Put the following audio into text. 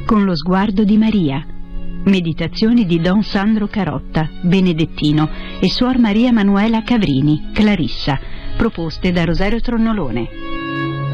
con lo sguardo di Maria. Meditazioni di Don Sandro Carotta, benedettino, e Suor Maria Manuela Cavrini, clarissa, proposte da Rosario Tronnolone.